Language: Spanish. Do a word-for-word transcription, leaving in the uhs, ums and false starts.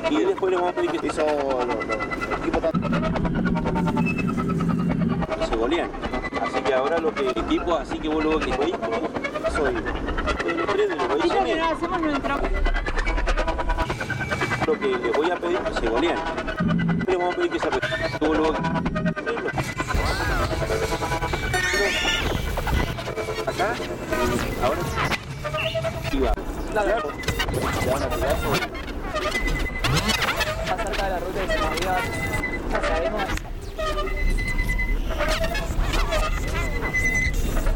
Y después le vamos a pedir que hizo los lo, equipos que se golean. Así que ahora lo que equipos, así que vos luego que vehículos, soy de los tres de los Sí, lo que vehículos. no hacemos no entramos. Lo que les voy a pedir que se golean. Le vamos a pedir que se apretuen. Vos luego acá, ahora y va. Claro.